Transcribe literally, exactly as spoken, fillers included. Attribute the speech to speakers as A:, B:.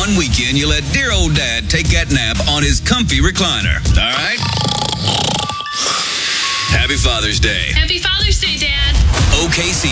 A: one weekend, you let dear old Dad take that nap on his comfy recliner. All right? Happy Father's Day.
B: Happy Father's Day, Dad.
A: O K C